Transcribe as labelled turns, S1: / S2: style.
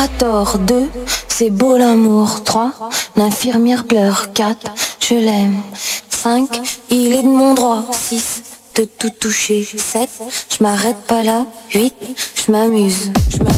S1: a tort. 2, c'est beau l'amour. 3, l'infirmière pleure. 4, je l'aime. 5, il est de mon droit. 6, de tout toucher. 7, je m'arrête pas là. 8, je m'amuse.